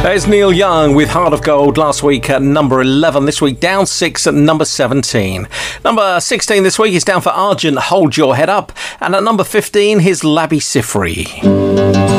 There's Neil Young with Heart of Gold last week at number 11. This week down 6 at number 17. Number 16 this week is down for Argent, Hold Your Head Up. And at number 15, here's Labi Siffre.